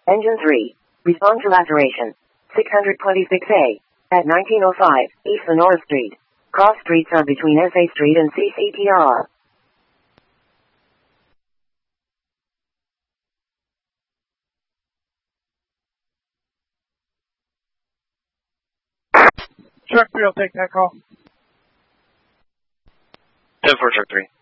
Engine 3. Respond to laceration. 626A. At 1905 East Sonora Street. Cross streets are between SA Street and CCTR. Truck 3 will take that call. 10-4, Truck 3.